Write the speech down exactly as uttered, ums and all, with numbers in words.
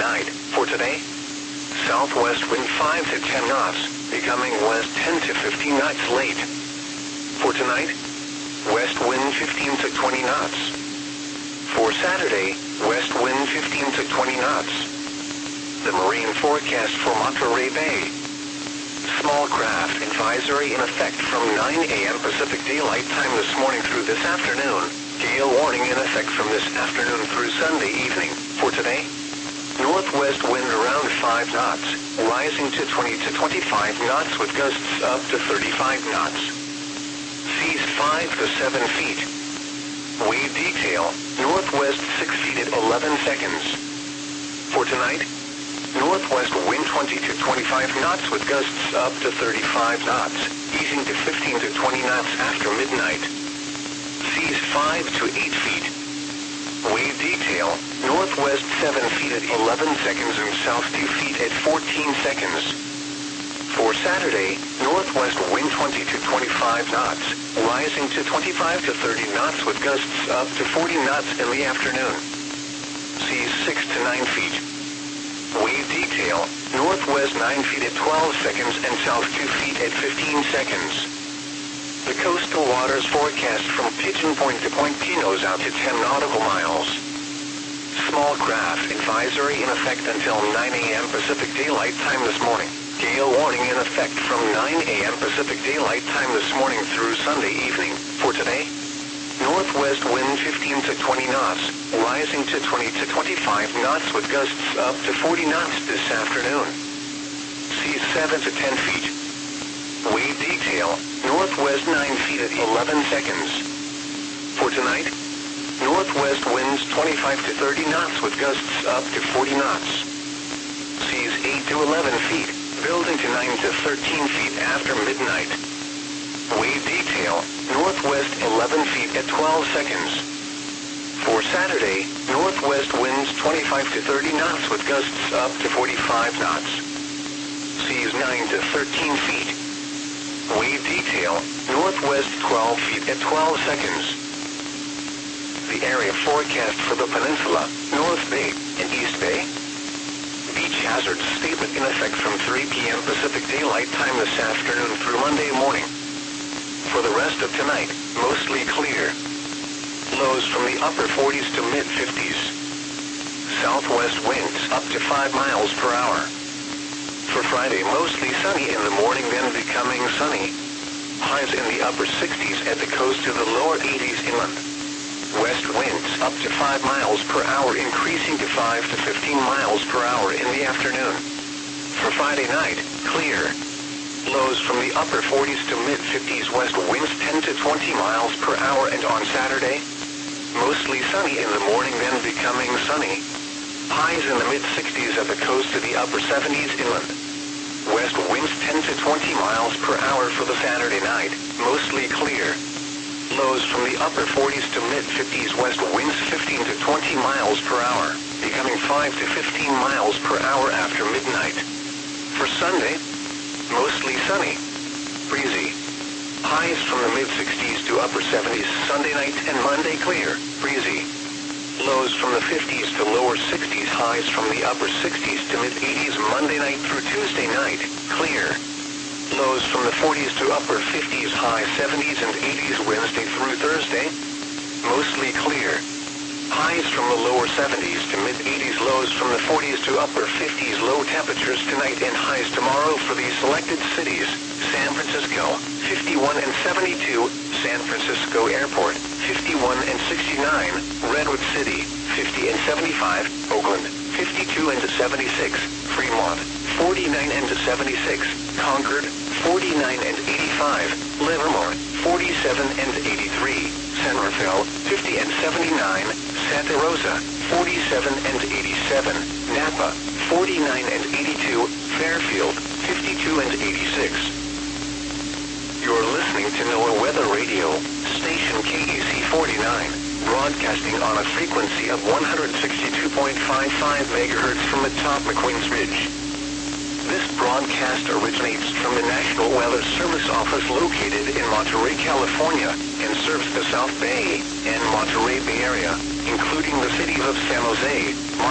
night. For today, southwest wind five to ten knots, becoming west ten to fifteen knots late. For tonight, west wind fifteen to twenty knots. For Saturday, west wind fifteen to twenty knots. The marine forecast for Monterey Bay. Small craft advisory in effect from nine a m Pacific Daylight Time this morning through this afternoon. Gale warning in effect from this afternoon through Sunday evening. For today, northwest wind around five knots, rising to twenty to twenty-five knots with gusts up to thirty-five knots. Seas five to seven feet. Wave detail, northwest six feet at eleven seconds. For tonight, northwest wind twenty to twenty-five knots with gusts up to thirty-five knots, easing to fifteen to twenty knots after midnight. Seas five to eight feet. Wave detail, northwest seven feet at eleven seconds and south two feet at fourteen seconds. For Saturday, northwest wind twenty to twenty-five knots, rising to twenty-five to thirty knots with gusts up to forty knots in the afternoon. Seas six to nine feet. Wave detail, northwest nine feet at twelve seconds and south two feet at fifteen seconds. The coastal waters forecast from Pigeon Point to Point Pinos out to ten nautical miles. Small craft advisory in effect until nine a m Pacific Daylight Time this morning. Gale warning in effect from nine a m Pacific Daylight Time this morning through Sunday evening. For today, northwest wind fifteen to twenty knots, rising to twenty to twenty-five knots with gusts up to forty knots this afternoon. Seas seven to ten feet. Wave detail, northwest nine feet at eleven seconds. For tonight, northwest winds twenty-five to thirty knots with gusts up to forty knots. Seas eight to eleven feet, building to nine to thirteen feet after midnight. Wave detail, northwest eleven feet at twelve seconds. For Saturday, northwest winds twenty-five to thirty knots with gusts up to forty-five knots. Seas nine to thirteen feet. Wave detail, northwest twelve feet at twelve seconds. The area forecast for the peninsula, North Bay and East Bay. Beach hazard statement in effect from three p m Pacific Daylight Time this afternoon through Monday morning. For the rest of tonight, mostly clear. Lows from the upper forties to mid fifties. Southwest winds up to five miles per hour. For Friday, mostly sunny in the morning, then becoming sunny. Highs in the upper sixties at the coast to the lower eighties inland. West winds up to five miles per hour, increasing to five to fifteen miles per hour in the afternoon. For Friday night, clear. Lows from the upper forties to mid fifties, west winds ten to twenty miles per hour, and on Saturday, mostly sunny in the morning, then becoming sunny. Highs in the mid sixties at the coast to the upper seventies inland. West winds ten to twenty miles per hour for the Saturday night, mostly clear. Lows from the upper forties to mid fifties, west winds fifteen to twenty miles per hour, becoming five to fifteen miles per hour after midnight. For Sunday, mostly sunny, breezy. Highs from the mid sixties to upper seventies Sunday night, and Monday clear, breezy. Lows from the fifties to lower sixties, highs from the upper sixties to mid eighties Monday night through Tuesday night, clear. Lows from the forties to upper fifties, high seventies and eighties Wednesday through Thursday, mostly clear. Highs from the lower seventies to mid eighties, lows from the forties to upper fifties, low temperatures tonight and highs tomorrow for these selected cities: San Francisco, fifty-one and seventy-two, San Francisco Airport, fifty-one and sixty-nine, Redwood City, fifty and seventy-five, Oakland, fifty-two and seventy-six, Fremont, forty-nine and seventy-six, Concord, forty-nine and eighty-five, Livermore, forty-seven and eighty-three, San Rafael, fifty and seventy-nine, Santa Rosa, forty-seven and eighty-seven, Napa, forty-nine and eighty-two, Fairfield, fifty-two and eighty-six. You're listening to NOAA Weather Radio, station K E C forty-nine, broadcasting on a frequency of one hundred sixty-two point five five megahertz from atop McQueen's Ridge. This broadcast originates from the National Weather Service office located in Monterey, California, and serves the South Bay and Monterey Bay area, including the cities of San Jose,